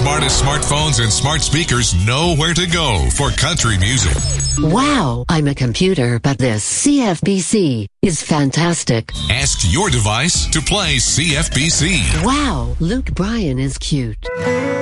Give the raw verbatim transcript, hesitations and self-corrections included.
smartest smartphones and smart speakers know where to go for country music. Wow, I'm a computer, but this C F B C is fantastic. Ask your device to play C F B C. Wow, Luke Bryan is cute.